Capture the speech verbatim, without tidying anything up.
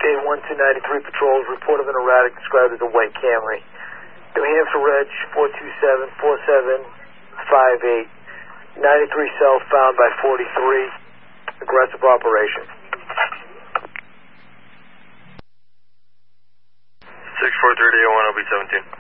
one two nine three patrols, report of an erratic described as a white Camry. New Hampshire Reg four two seven four seven five eight. ninety-three cell found by forty-three. Aggressive operation. six four three oh one, L B seventeen.